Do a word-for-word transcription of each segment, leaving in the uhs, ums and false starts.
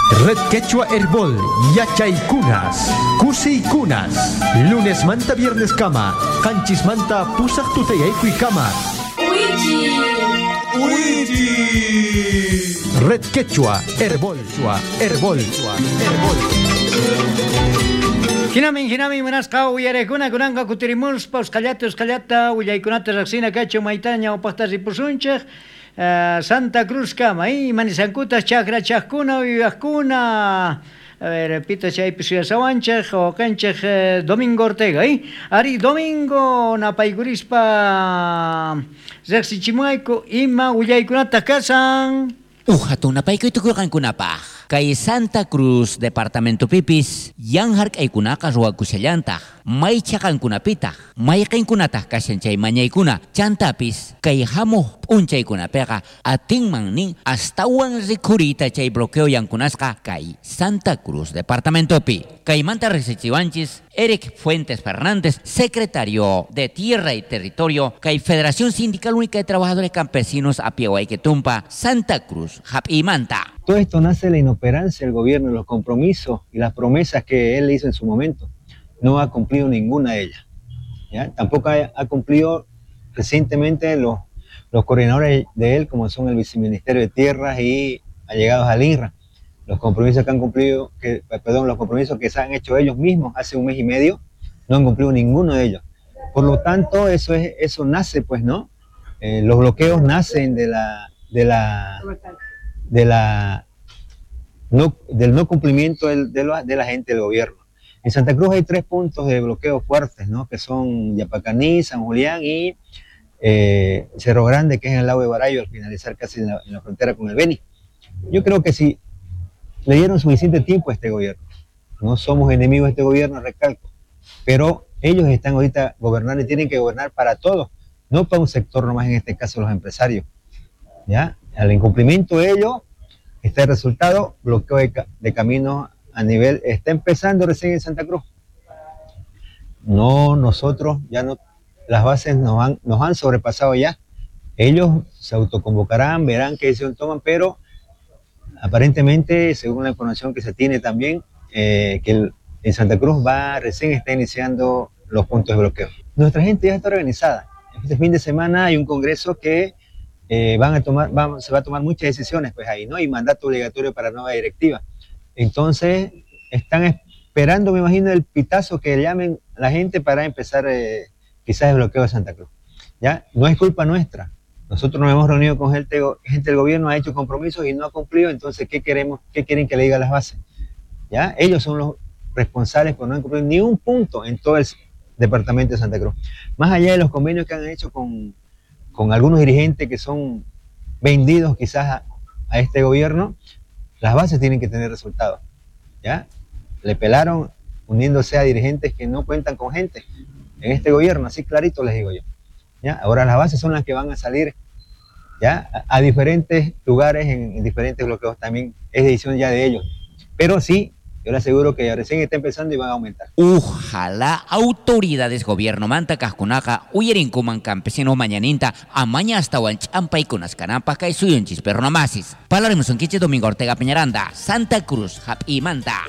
Red Quechua Herbol, Yachaykunas, Kusiykunas. Lunes manta, viernes kama, Kanchis manta, Pusak tutayaykuy kama. Uichi. Uichi. Red Quechua Herbol, Herbol, Herbol. Hinamin, hinamin, manasqa uyarekuna kunanqa kutirimuspa uskallata uskallata uyaykunata riqsina kachu maytaña upaqta ripusunchik uh, Santa Cruz kama y manisankutas chakrachaqkuna uyaqkuna a ver pita chaypi suyasawanchik o kanchik eh, Domingo Ortega y ari Domingo napaykurispa riqsichimayku ima uyaykunata kasan Uhatunapayku tukurqankunapaq kay Santa Cruz departamento pipis yanhark aykunaqa ruwakusallantaq maychaqankunapitaq mayqinkunataq kashan chay mañaykuna chantapis kay hamuq p'unchaykunapiqa atinman nin astawan rikurita chay bloqueo yankunasqa kay Santa Cruz departamentopi kaymanta riqsichiwanchis Eric Fuentes Fernández, secretario de Tierra y Territorio kay Federación Sindical Única de Trabajadores Campesinos Apiawayketumpa Santa Cruz Hap'imanta. Todo esto nace de la inoperancia del gobierno, los compromisos y las promesas que él hizo en su momento. No ha cumplido ninguna de ellas. ¿Ya? Tampoco ha, ha cumplido recientemente los, los coordinadores de él, como son el Viceministerio de Tierras y allegados al I N R A. Los compromisos que han cumplido, que, perdón, los compromisos que se han hecho ellos mismos hace un mes y medio, no han cumplido ninguno de ellos. Por lo tanto, eso, es, eso nace, pues, ¿no? Eh, los bloqueos nacen de la... De la de la no, del no cumplimiento del, de, la, de la gente del gobierno. En Santa Cruz hay tres puntos de bloqueo fuertes, ¿no? Que son Yapacaní, San Julián y eh, Cerro Grande, que es en el lago de Barayo, al finalizar casi en la, en la frontera con el Beni. Yo creo que si le dieron suficiente tiempo a este gobierno, no somos enemigos de este gobierno, recalco, pero ellos están ahorita gobernando y tienen que gobernar para todos, no para un sector nomás, en este caso los empresarios. ¿Ya? Al incumplimiento de ello está el resultado, bloqueo de, de caminos a nivel, está empezando recién en Santa Cruz. No, nosotros ya no, las bases nos han, nos han sobrepasado ya. Ellos se autoconvocarán, verán qué decisión toman, pero aparentemente, según la información que se tiene también, eh, que el, en Santa Cruz va, recién está iniciando los puntos de bloqueo. Nuestra gente ya está organizada. Este fin de semana hay un congreso que Eh, van a tomar, van, se va a tomar muchas decisiones pues ahí, ¿no? Y mandato obligatorio para nueva directiva. Entonces, están esperando, me imagino, el pitazo que llamen la gente para empezar eh, quizás el bloqueo de Santa Cruz. ¿Ya? No es culpa nuestra. Nosotros nos hemos reunido con gente, gente del gobierno, ha hecho compromisos y no ha cumplido, entonces, ¿qué queremos? ¿Qué quieren que le diga a las bases? ¿Ya? Ellos son los responsables por no haber cumplido ni un punto en todo el departamento de Santa Cruz. Más allá de los convenios que han hecho con con algunos dirigentes que son vendidos quizás a, a este gobierno, las bases tienen que tener resultados, ¿ya? Le pelaron uniéndose a dirigentes que no cuentan con gente en este gobierno, así clarito les digo yo, ¿ya? Ahora las bases son las que van a salir, ¿ya? A, a diferentes lugares, en, en diferentes bloqueos también, es decisión ya de ellos, pero sí, yo le aseguro que recién está empezando y van a aumentar. Ojalá autoridades gobierno manta kaskunaqa uyarinkuman campesino mañaninta amaña hasta champay kunas kanapa kay suyunchis perronamasis. Palaremos un quiche Domingo Ortega Peñaranda, Santa Cruz, Hap'imanta.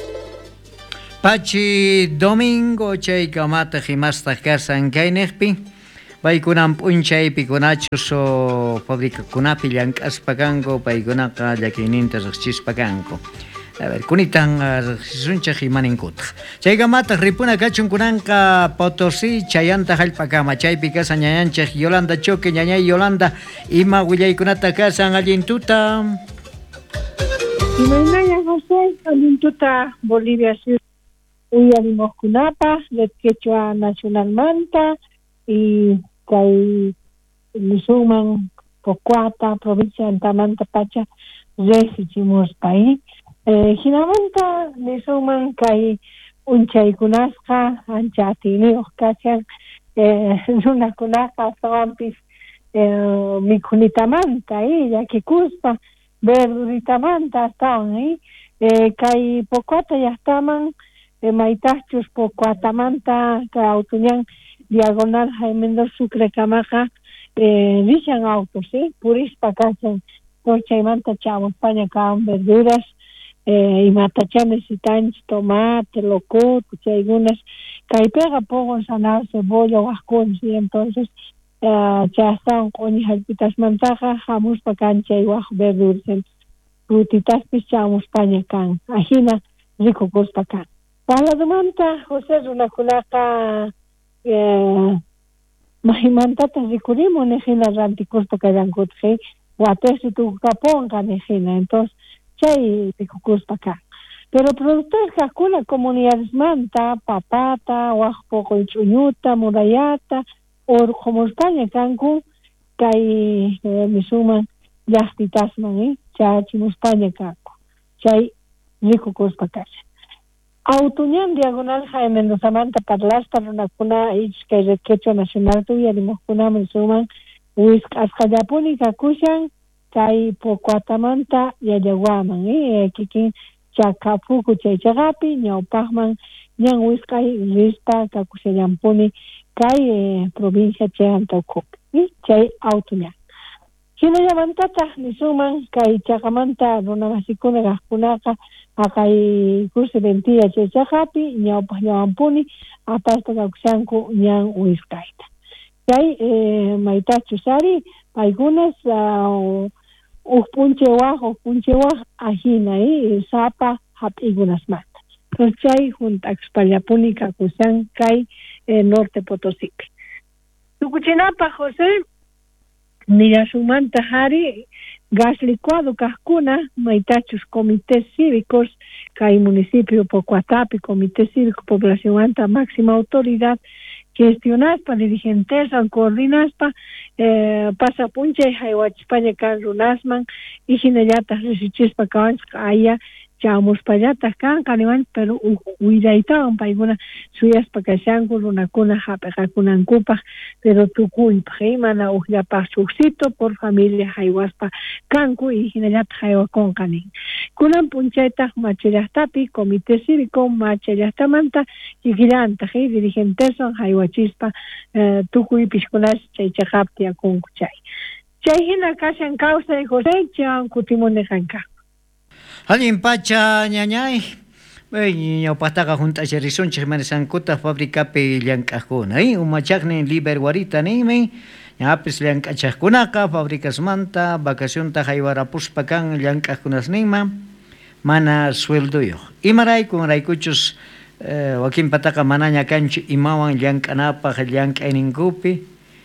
Pachi Domingo chay kamata himasta kasan kaynekpi. Paykunan p'unchaypi kunachuso fabrica kunapi llank'aspakanku paykunaqa llakiyninta riqchispakanku. A ver, kunitan suncha himaninkuta. Chaygamata ripuna kachun kunanka Potosí chayanta hallpakama chaypi kasan ñañanchik Yolanda Choque ñañay Yolanda ima willaykunata kasan allintuta. Imaynaya José allintuta Bolivia ciudad uyarimoskunapa Red Quechua Nacional Manta y kay Lusuman Pocuata provincia de Antamanta Pacha resichimos país. Eh, Hinamanta nisuman kay unchaykunasqa ancha atiniuq kashan eh, runakunaqa astawanpis eh, mikhunitamanta y llakikuspa verduritamanta astawan y eh, kay Pocuata llaqtaman eh, maytaqchus Pocuatamanta kay autoñan diagonal Jaime Sucre kamaqa eh, rishan autos, ¿sí? Purispa kashan por chaymanta chavos paña kawan verduras eh, y matacha necesitan tomate, locoto, que algunas caipega pongo sanar cebolla o asconsi, entonces uh, ya están con jalpitas mantaja, jamos pa cancha y guajo verduras, frutitas pichamos paña can, ajina rico costa can. Para la manta, José es una culaca eh, mahimantata ricurimo nejina ranticosta kayan kutje, guatesi tu caponga nejina, entonces chay rico costa can. Pero productores que acuna comunidades manta, papata, huajpoco y chuñuta, murayata, o como España, cancu, que eh, me suman yastitas man, eh, chachi España, cancu, chay rico costa casa. Autuñan diagonal Jaime Mendoza Manta parlasta una cuna y que requecho nacional tuya y moscuna me suman whisk ascayapuni kakushan, chay pocuatamanta y ayaguaman, eh, kikin chakapuku chay chagapi ñawpaqman ñan wiskay rispa kakushallampuni kay eh, provincia chay Antawkupi chay autoña hinallamantata nisuman kay chakamanta runawasikuna kaqkunaqa akay kursi ventilla chay chagapi ñawpaq ñawampuni apasta kakushanku ñan wiskayta chay eh, maytachu sari paykunas uh, Upunchewaj, upunchewaj, ajina, eh, sapa, hap igunas mata. Entonces, chay, junta Xpallapúnica, Cusán, Cay, eh, Norte Potosí. Tucuchinapa, José, Nirasumanta, Jari, gas licuado, Cascuna, maitachos, comités cívicos, Cay, municipio Pocuatapi, comité cívico, población alta, máxima autoridad, gestionaspa, dirigentespa, coordinaspa, eh, pasapunche, haiwachpaya kan runasman, y hinellatas resichispa kawans kaya, chamos payatas kan kaniwan, pero huidaitawan paiguna suyaspa kashanku runakuna hapejakunankupa, pero tukuy pajimana ujyapachuxito por familia haiwaspa kanku y hinellata haiwakon kanin. Kunan punchayta machellahtapi, comité cívico machellahtamanta, y dirigenteswan haiwachispa eh, tukuy pishkunas chaychaqapti akunku chay. Chay hina kashan causa y José chan kutimunejanka. Alguien pacha ñañay, ña pataga junta cherison chemanisankuta fabricapi llankajuna, ¿eh? Umachakni liber guarita ni me, ñapis llankachajkunaka, fabricas manta, vacación tajaywarapushpa kan llankajunas nima, mana sueldoyo. Imaray kun raykuchus eh, wakin pataka manaña kanchu imawan llankanapaj llankayninkupi,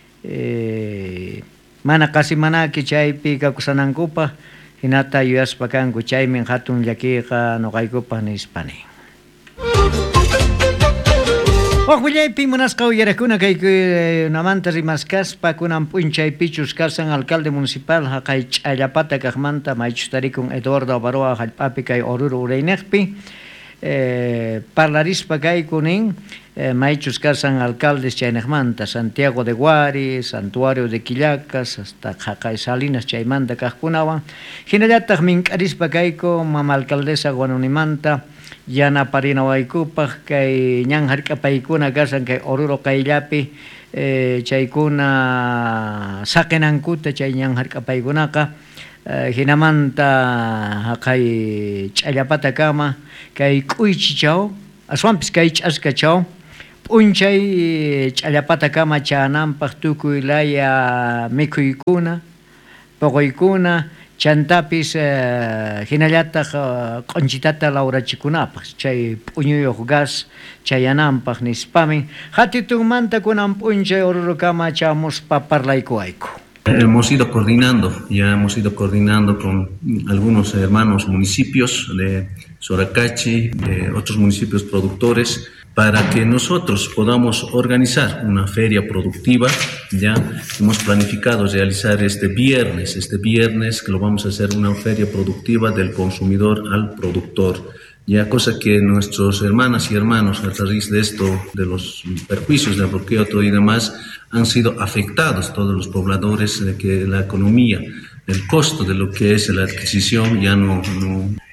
eh, mana kasi manaki chaypi kakusanankupa, hinata yuyaspa kanku chaymin hatun llakiqa noqaykupaq nispani. Waqullaypi munasqa uyarakuna kay kunamanta rimaskaspa kunan p'unchaypichus karsan alcalde municipal haqay ch'allapata kaqmanta maychustarikun Eduardo Avaroa hallp'api kay Oruro Uraynaqpi eh, parlarispa kay kunin eh, maychus karsan alcaldes chaynaqmanta Santiago de Guari, Santuario de Quillacas, hasta haqay Salinas chaymanta kaqkunawan hinallataq mink'arispa kayku mama alcaldesa Guanunimanta yana parinawaykupaq kay ñan hark'apaykuna karsan kay Oruro kayllapi eh, chaykuna saqinankuta chay ñan hark'apaykunaqa eh, hinamanta haqay ch'allapata kama kay k'uychichaw aswanpis kay ch'askachaw p'unchay ch'allapata kama chananpaq tukuy laya mikhuykuna poqoykuna chantapis uh, hinallataq uh, q'unchitata lawrachikunapaq chay p'uñuyuq gas chayananpaq nispami hatitunmanta kunan p'unchay Orurokama chamuspa parlaykuwayku. Hemos ido coordinando, ya hemos ido coordinando con algunos hermanos municipios de Soracachi, de otros municipios productores, para que nosotros podamos organizar una feria productiva. Ya hemos planificado realizar este viernes, este viernes que lo vamos a hacer una feria productiva del consumidor al productor. Ya cosa que nuestros hermanas y hermanos a raíz de esto, de los perjuicios del bloqueo y demás, han sido afectados todos los pobladores, de que la economía, el costo de lo que es la adquisición ya no, no,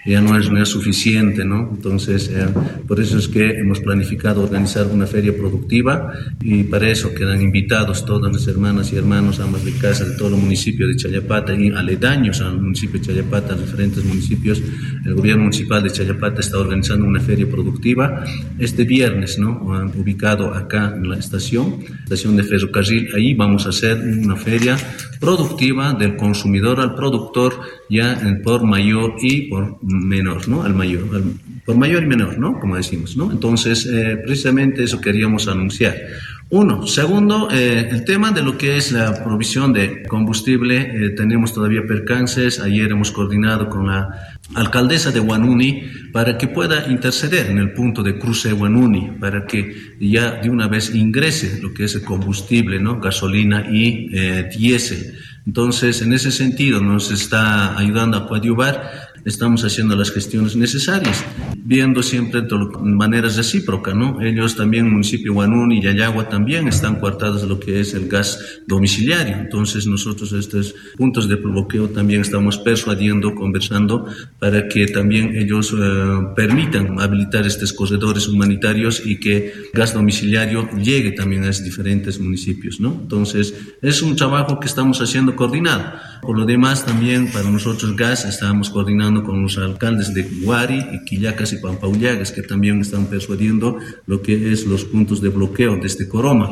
ya no es, no es suficiente, ¿no? Entonces, eh, por eso es que hemos planificado organizar una feria productiva y para eso quedan invitados todas las hermanas y hermanos, amas de casa de todo el municipio de Chayapata y aledaños al municipio de Chayapata, diferentes municipios. El gobierno municipal de Chayapata está organizando una feria productiva este viernes, ¿no? Ubicado acá en la estación, estación de ferrocarril. Ahí vamos a hacer una feria productiva del consumidor al productor, ya en por mayor y por menor, ¿no? Al mayor, al, por mayor y menor, ¿no? Como decimos, ¿no? Entonces, eh, precisamente eso queríamos anunciar. Uno. Segundo, eh, el tema de lo que es la provisión de combustible, eh, tenemos todavía percances. Ayer hemos coordinado con la alcaldesa de Huanuni para que pueda interceder en el punto de cruce de Huanuni, para que ya de una vez ingrese lo que es el combustible, ¿no? Gasolina y eh, diésel. Entonces, en ese sentido, nos está ayudando a coadyuvar. Estamos haciendo las gestiones necesarias, viendo siempre de maneras recíprocas, ¿no? Ellos también, el municipio de Huanuni y Yayagua también están coartados de lo que es el gas domiciliario. Entonces, nosotros estos puntos de bloqueo también estamos persuadiendo, conversando, para que también ellos eh, permitan habilitar estos corredores humanitarios y que el gas domiciliario llegue también a esos diferentes municipios, ¿no? Entonces, es un trabajo que estamos haciendo coordinado. Por lo demás, también para nosotros gas estamos coordinando con los alcaldes de Guari y Quillacas y Pampaullagas, que también están persuadiendo lo que es los puntos de bloqueo de este Coroma.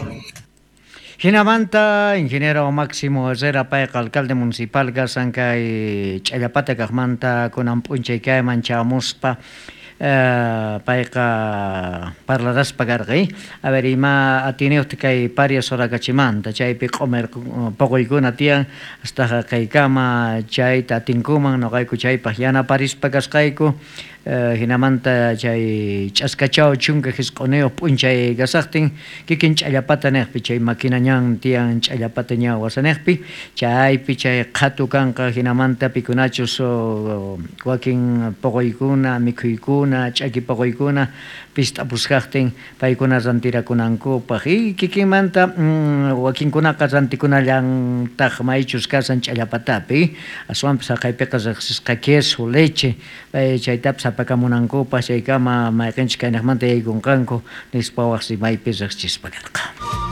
Hinamanta, ingeniero Máximo Herrera Paeqa, alcalde municipal Gasankay Chayapata Kajmanta Kunampunchaykay Manchamuspa Uh, payqa parlaraspakarqay a ver ima atineuta kay varias horakachimanta chaypi q'umir puquykuna tiyan hasta kaykama chayta atinkuman noqayku chaypaq yanaparispa kasqayku uh, hinamanta chay ch'askachaw chunka hisq'uniyuq p'unchay kasaqtin kikin ch'allapata niqpi chay makina ñan tiyan ch'allapata ña wasaniqpi chaypi chay qhatu kanqa hinamanta pikunachus uh, wakin puquykuna mikhuykuna ch'aki puquykuna pista busqaqtin paykuna rantirakunankupaq y kikimanta mm, wakinkunaqa rantikunallantaq maychus kasan ch'allapatapi aswanpas saqaypiqa riqsisqa queso, leche chaytapas apakamunankupaq chaykama mayqinchik kaynaqmanta yaykunqanku nispawaq si maypi riqsispa karqa.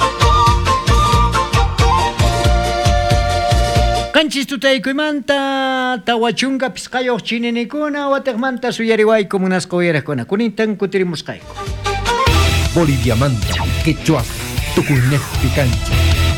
Kanchis tutaykuymanta tawachunka pisqayuq chininikuna watiqmanta suyariwayku munasqa uyariqkuna kunintan kutirimusqayku. Boliviamanta, quechua, tukunejpi kanchi.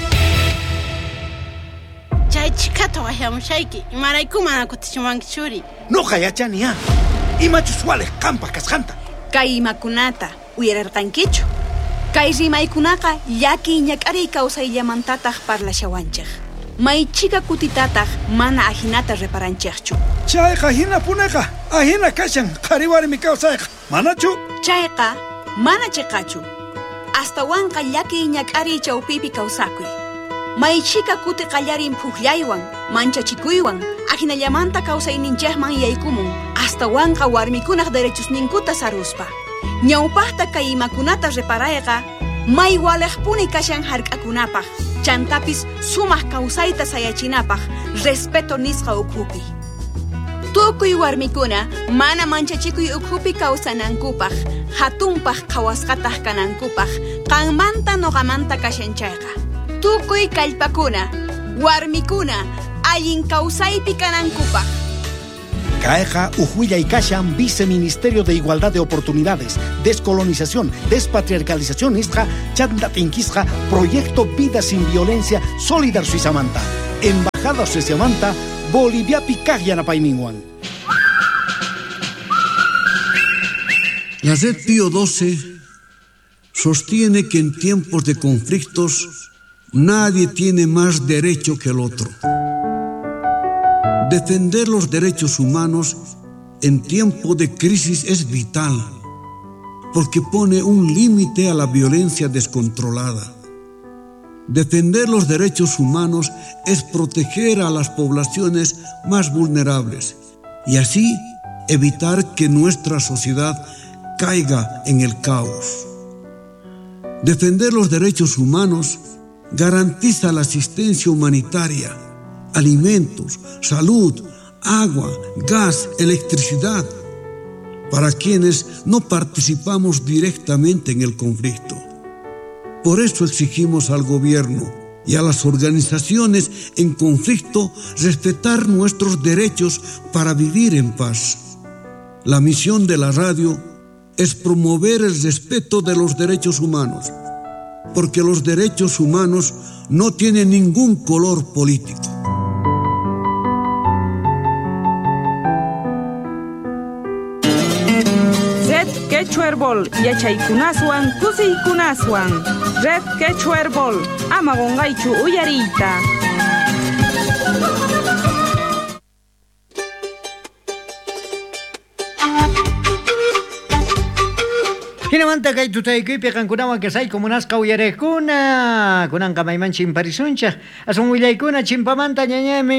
Chay chikata wahamushayki, imaraykumana kutichimankichuri. Noqa yachaniya, imachus walik qampa kasqanta. Kay imakunata uyararqankichu. Kay rimaykunaqa llaki ñak'ari kawsayllamantataq parlashawanchik. Maychika kutitataq mana ahinata reparanchikchu. Chayqa hina punaqa ahina kashan qariwarmi kawsayqa, manachu? Chayqa mana chiqachu. Astawanqa llaki ñak'ari chawpipi kawsakuy. Maychika kuti qallarin phuqllaywan, manchachikuywan, ahinallamanta kawsayninchikman yaykumun. Astawanqa warmikunaq derechosninkuta saruspa. Ñawpaqta kay imakunata reparayqa may waliqpuni kashan hark'akunapaq. Chantapis sumaq kawsayta sayachinapaq respeto nisqa ukhupi. Tukuy warmikuna mana manchachikuy ukhupi kawsanankupaq, hatunpaq qhawasqataq kanankupaq, qanmanta noqamanta kashanchayqa. Tukuy kallpakuna, warmikuna allin kawsaypi kanankupaq. Kayqa ujuillay kashan Viceministerio de Igualdad de Oportunidades, Descolonización, Despatriarcalización isqa chantatinquisqa Proyecto Vida Sin Violencia Solidar Suizamanta, Embajada Suizamanta, Boliviapi kaqyanapayninwan. La Red Pío doce sostiene que en tiempos de conflictos nadie tiene más derecho que el otro. Defender los derechos humanos en tiempo de crisis es vital, porque pone un límite a la violencia descontrolada. Defender los derechos humanos es proteger a las poblaciones más vulnerables y así evitar que nuestra sociedad caiga en el caos. Defender los derechos humanos garantiza la asistencia humanitaria, alimentos, salud, agua, gas, electricidad, para quienes no participamos directamente en el conflicto. Por eso exigimos al gobierno y a las organizaciones en conflicto respetar nuestros derechos para vivir en paz. La misión de la radio es promover el respeto de los derechos humanos, porque los derechos humanos no tienen ningún color político. Red Quechuerbol, Yachaykunaswan, Kusiykunaswan. Red Quechuerbol, Amagongaichu Uyarita. Hinamanta kay tutaykupi kankunawan kasay komunasqa uyarekuna kunanqa mayman chimparisunchaq asun willaykuna chimpamanta ñañami